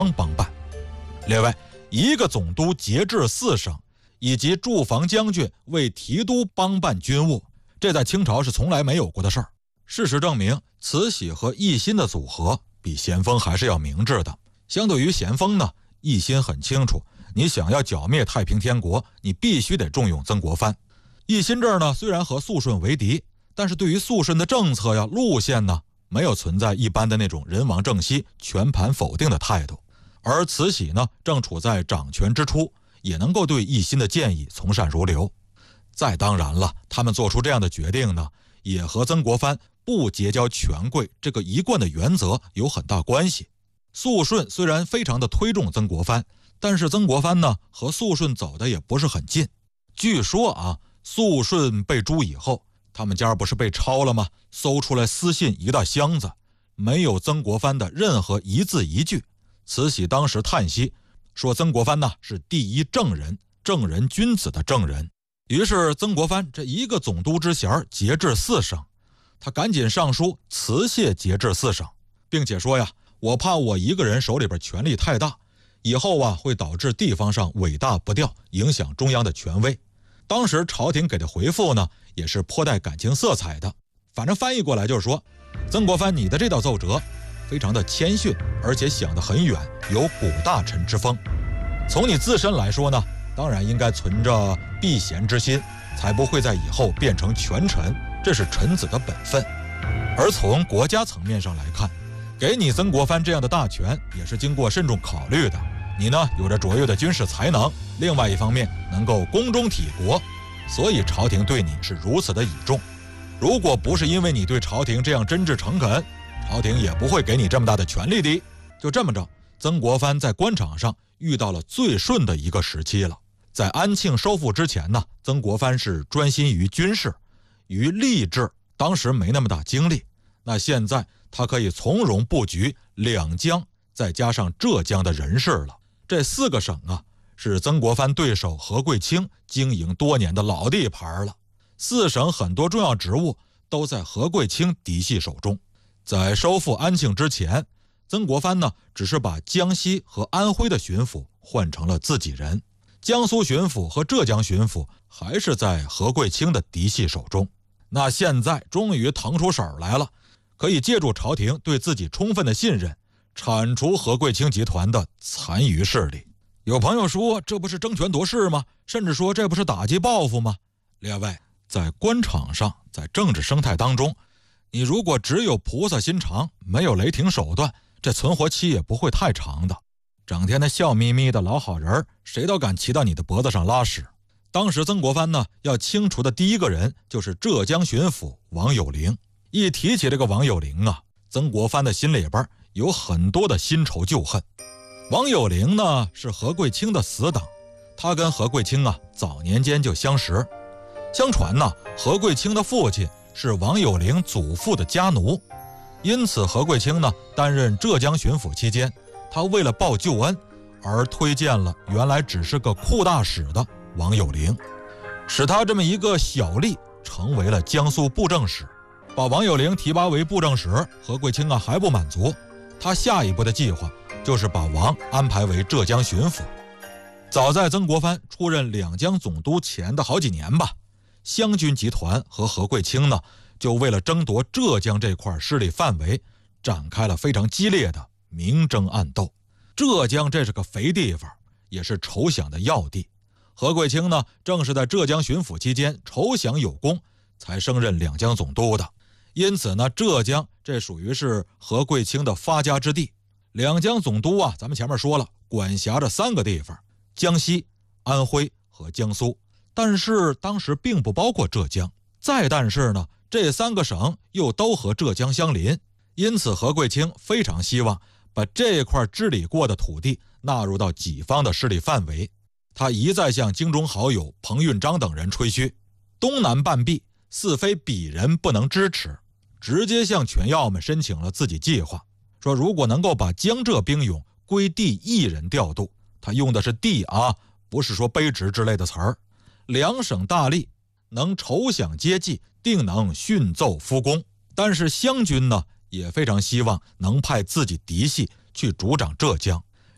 帮办。另外，一个总督节制4省，以及驻防将军为提督帮办军务，这在清朝是从来没有过的事儿。事实证明，慈禧和奕欣的组合比咸丰还是要明智的。相对于咸丰呢，奕欣很清楚，你想要剿灭太平天国，你必须得重用曾国藩。奕欣这儿呢，虽然和肃顺为敌，但是对于肃顺的政策呀、路线呢，没有存在一般的那种人亡政息、全盘否定的态度。而慈禧呢，正处在掌权之初，也能够对奕欣的建议从善如流。再当然了，他们做出这样的决定呢，也和曾国藩不结交权贵这个一贯的原则有很大关系。肃顺虽然非常的推重曾国藩，但是曾国藩呢和肃顺走的也不是很近。据说啊，肃顺被诛以后，他们家不是被抄了吗？搜出来私信一大箱子，没有曾国藩的任何一字一句。慈禧当时叹息，说曾国藩呢是第一正人，正人君子的正人。于是曾国藩这一个总督之衔节制4省，他赶紧上书辞谢节制4省，并且说呀，我怕我一个人手里边权力太大，以后啊会导致地方上尾大不掉，影响中央的权威。当时朝廷给的回复呢，也是颇带感情色彩的。反正翻译过来就是说，曾国藩你的这道奏折非常的谦逊，而且想得很远，有古大臣之风。从你自身来说呢，当然应该存着避嫌之心，才不会在以后变成权臣，这是臣子的本分。而从国家层面上来看，给你曾国藩这样的大权也是经过慎重考虑的。你呢有着卓越的军事才能，另外一方面能够宫中体国，所以朝廷对你是如此的倚重。如果不是因为你对朝廷这样真挚诚恳，朝廷也不会给你这么大的权力的。就这么着，曾国藩在官场上遇到了最顺的一个时期了。在安庆收复之前呢，曾国藩是专心于军事，于吏治当时没那么大精力。那现在他可以从容布局两江再加上浙江的人事了。这4个省啊，是曾国藩对手何贵清经营多年的老地盘了。4省很多重要职务都在何贵清嫡系手中。在收复安庆之前，曾国藩呢只是把江西和安徽的巡抚换成了自己人，江苏巡抚和浙江巡抚还是在何贵清的嫡系手中。那现在终于腾出手来了，可以借助朝廷对自己充分的信任，铲除何贵清集团的残余势力。有朋友说，这不是争权夺势吗？甚至说这不是打击报复吗？列位，在官场上，在政治生态当中，你如果只有菩萨心肠，没有雷霆手段，这存活期也不会太长的。整天的笑眯眯的老好人，谁都敢骑到你的脖子上拉屎。当时曾国藩呢，要清除的第一个人就是浙江巡抚王有龄。一提起这个王有龄啊，曾国藩的心里边有很多的新仇旧恨。王有龄呢是何贵清的死党，他跟何贵清啊早年间就相识。相传呢，何贵清的父亲是王有龄祖父的家奴，因此何贵清呢担任浙江巡抚期间，他为了报旧恩而推荐了原来只是个库大使的王有龄，使他这么一个小吏成为了江苏布政使。把王有龄提拔为布政使，何贵清啊还不满足，他下一步的计划就是把王安排为浙江巡抚。早在曾国藩出任两江总督前的好几年吧，湘军集团和何贵清呢，就为了争夺浙江这块势力范围，展开了非常激烈的明争暗斗。浙江这是个肥地方，也是筹饷的要地。何贵清呢，正是在浙江巡抚期间筹饷有功，才升任两江总督的。因此呢，浙江这属于是何贵清的发家之地。两江总督啊，咱们前面说了，管辖着3个地方，江西、安徽和江苏，但是当时并不包括浙江。再但是呢，这3个省又都和浙江相邻，因此何贵清非常希望把这块治理过的土地纳入到己方的势力范围。他一再向京中好友彭运章等人吹嘘，东南半壁似非彼人不能支持，直接向权要们申请了自己计划，说如果能够把江浙兵勇归地一人调度，他用的是地啊，不是说卑职之类的词儿，两省大吏能筹饷接济，定能训奏夫功。但是湘军呢，也非常希望能派自己嫡系去主掌浙江。